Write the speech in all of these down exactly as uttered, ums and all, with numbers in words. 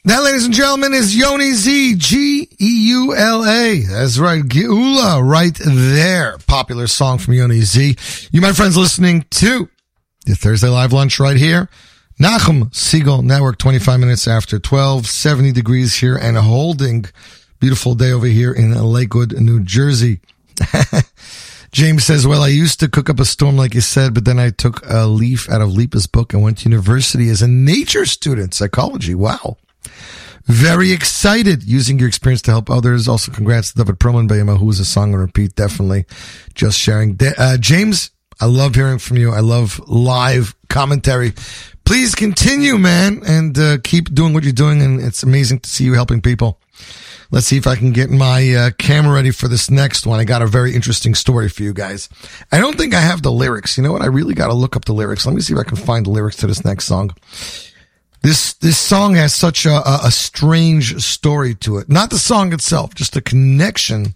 That, ladies and gentlemen, is Yoni Z, G E U L A. That's right, Geula, right there. Popular song from Yoni Z. You, my friends, listening to the Thursday Live Lunch right here. Nachum Segal Network, twenty-five minutes after twelve, seventy degrees here and holding. Beautiful day over here in Lakewood, New Jersey. James says, well, I used to cook up a storm like you said, but then I took a leaf out of Lipa's book and went to university as a nature student, psychology. Wow. Very excited using your experience to help others. Also, congrats to David Perlman Bayama, who is a song on repeat. Definitely just sharing. Uh, James, I love hearing from you. I love live commentary. Please continue, man, and uh, keep doing what you're doing. And it's amazing to see you helping people. Let's see if I can get my uh, camera ready for this next one. I got a very interesting story for you guys. I don't think I have the lyrics. You know what? I really got to look up the lyrics. Let me see if I can find the lyrics to this next song. This, this song has such a, a, a strange story to it. Not the song itself, just the connection,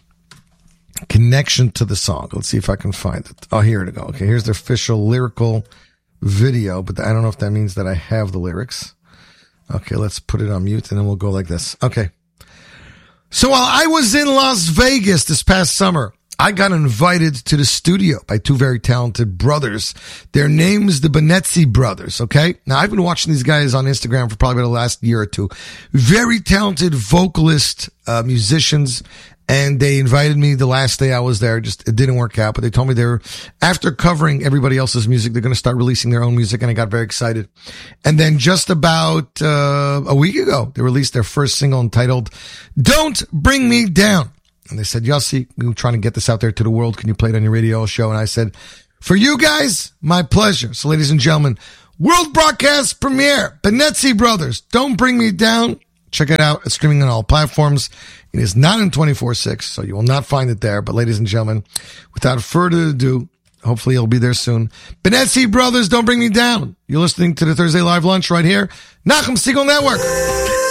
connection to the song. Let's see if I can find it. Oh, here we go. Okay, here's the official lyrical video, but I don't know if that means that I have the lyrics. Okay, let's put it on mute and then we'll go like this. Okay. So while I was in Las Vegas this past summer, I got invited to the studio by two very talented brothers. Their names, the Benetzi brothers, okay? Now, I've been watching these guys on Instagram for probably the last year or two. Very talented vocalist, uh, musicians, and they invited me the last day I was there. Just, it didn't work out, but they told me they were, after covering everybody else's music, they're going to start releasing their own music, and I got very excited. And then just about, uh, a week ago, they released their first single entitled, Don't Bring Me Down. And they said, Yossi, we're trying to get this out there to the world. Can you play it on your radio show? And I said, for you guys, my pleasure. So, ladies and gentlemen, world broadcast premiere, Benetzi Brothers, Don't Bring Me Down. Check it out. It's streaming on all platforms. It is not in twenty-four six, so you will not find it there. But, ladies and gentlemen, without further ado, hopefully it'll be there soon. Benetzi Brothers, Don't Bring Me Down. You're listening to the Thursday Live Lunch right here, Nachum Segal Network.